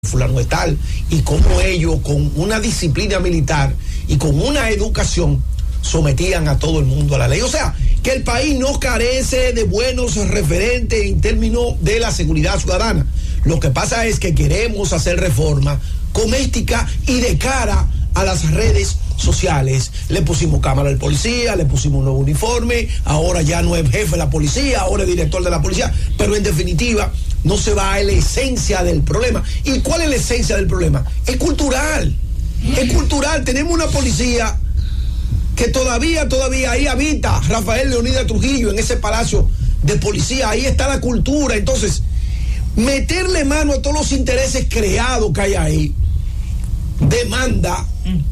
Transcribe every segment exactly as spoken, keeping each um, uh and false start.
fulano de tal, y cómo ellos con una disciplina militar y con una educación sometían a todo el mundo a la ley. O sea, que el país no carece de buenos referentes en términos de la seguridad ciudadana. Lo que pasa es que queremos hacer reforma doméstica y de cara a las redes sociales. Le pusimos cámara al policía, le pusimos un nuevo uniforme, ahora ya no es jefe de la policía, ahora es director de la policía, pero en definitiva no se va a la esencia del problema. ¿Y cuál es la esencia del problema? Es cultural, es cultural. Tenemos una policía que todavía, todavía ahí habita Rafael Leonidas Trujillo en ese palacio de policía, ahí está la cultura. Entonces, meterle mano a todos los intereses creados que hay ahí demanda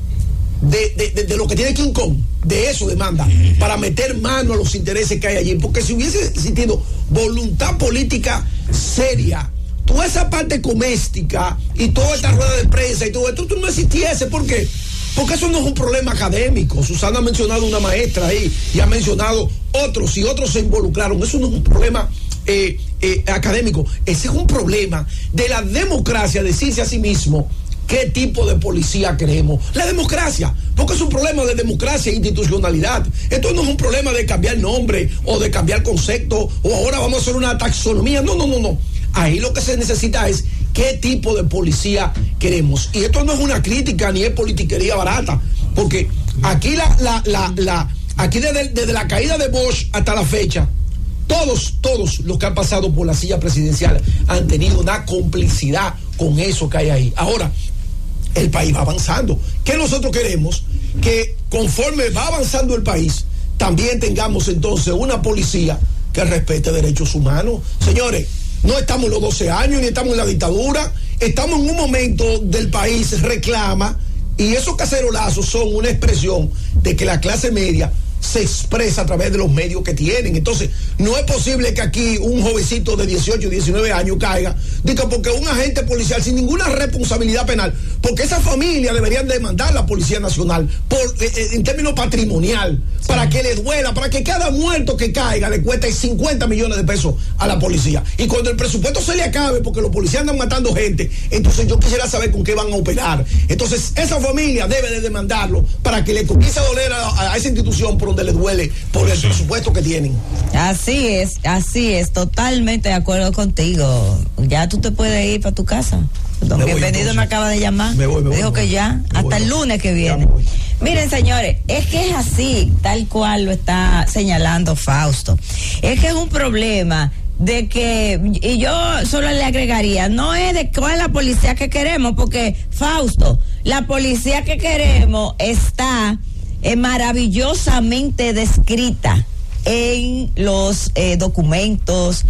de, de, de, de lo que tiene King Kong, de eso demanda, para meter mano a los intereses que hay allí, porque si hubiese existido voluntad política seria, toda esa parte doméstica y toda esta rueda de prensa y todo esto, esto no existiese. ¿Por qué? Porque eso no es un problema académico. Susana ha mencionado una maestra ahí y ha mencionado otros y otros se involucraron. Eso no es un problema eh, eh, académico, ese es un problema de la democracia, decirse a sí mismo qué tipo de policía queremos. La democracia, porque es un problema de democracia e institucionalidad. Esto no es un problema de cambiar nombre o de cambiar concepto o ahora vamos a hacer una taxonomía. No, no, no, no. Ahí lo que se necesita es qué tipo de policía queremos. Y esto no es una crítica ni es politiquería barata, porque aquí la, la, la, la aquí desde, desde la caída de Bosch hasta la fecha, todos, todos los que han pasado por la silla presidencial han tenido una complicidad con eso que hay ahí. Ahora, el país va avanzando. ¿Qué nosotros queremos? Que conforme va avanzando el país, también tengamos entonces una policía que respete derechos humanos. Señores, no estamos en los doce años, ni estamos en la dictadura, estamos en un momento del país reclama, y esos cacerolazos son una expresión de que la clase media se expresa a través de los medios que tienen. Entonces, no es posible que aquí un jovencito de dieciocho, diecinueve años caiga, diga porque un agente policial sin ninguna responsabilidad penal, porque esa familia deberían demandar a la Policía Nacional por, eh, en términos patrimonial, sí, para que le duela, para que cada muerto que caiga le cueste cincuenta millones de pesos a la policía. Y cuando el presupuesto se le acabe, porque los policías andan matando gente, entonces yo quisiera saber con qué van a operar. Entonces, esa familia debe de demandarlo para que le comience a doler a, a esa institución por donde le duele, por el sí. presupuesto que tienen. Así es, así es, totalmente de acuerdo contigo. Ya tú te puedes ir para tu casa. Don me Bienvenido voy, me acaba de llamar. Me voy, me voy, Dijo me que voy, ya, hasta voy, el lunes que viene. Miren, señores, es que es así, tal cual lo está señalando Fausto. Es que es un problema de que, y yo solo le agregaría, no es de cuál es la policía que queremos, porque Fausto, la policía que queremos está eh, maravillosamente descrita en los eh, documentos,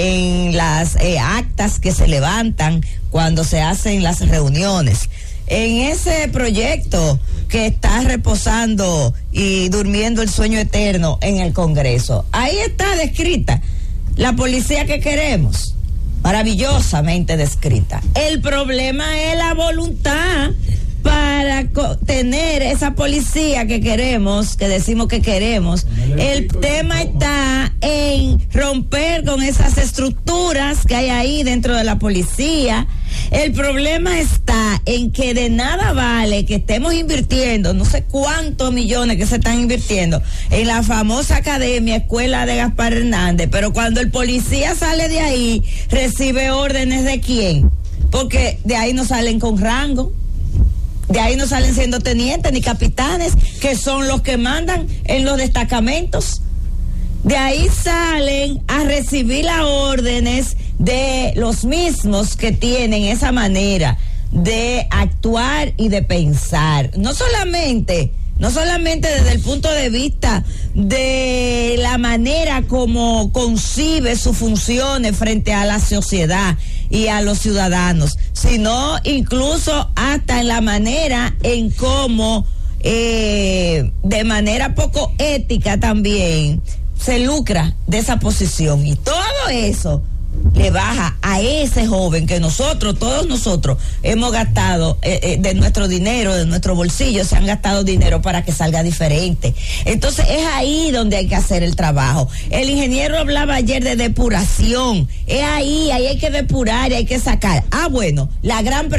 en las eh, actas que se levantan cuando se hacen las reuniones. En ese proyecto que está reposando y durmiendo el sueño eterno en el Congreso, ahí está descrita la policía que queremos, maravillosamente descrita. El problema es la voluntad para co- tener esa policía que queremos, que decimos que queremos. El tema está en romper con esas estructuras que hay ahí dentro de la policía. El problema está en que de nada vale que estemos invirtiendo, no sé cuántos millones que se están invirtiendo en la famosa academia, escuela de Gaspar Hernández, pero cuando el policía sale de ahí, recibe órdenes de quién, porque de ahí no salen con rango. De ahí no salen siendo tenientes ni capitanes, que son los que mandan en los destacamentos. De ahí salen a recibir las órdenes de los mismos que tienen esa manera de actuar y de pensar. No solamente, no solamente desde el punto de vista de la manera como concibe sus funciones frente a la sociedad y a los ciudadanos, sino incluso hasta en la manera en cómo eh, de manera poco ética también se lucra de esa posición. Y todo eso le baja a ese joven que nosotros, todos nosotros, hemos gastado eh, eh, de nuestro dinero, de nuestro bolsillo, se han gastado dinero para que salga diferente. Entonces es ahí donde hay que hacer el trabajo. El ingeniero hablaba ayer de depuración. Es ahí, ahí hay que depurar y hay que sacar. Ah, bueno, la gran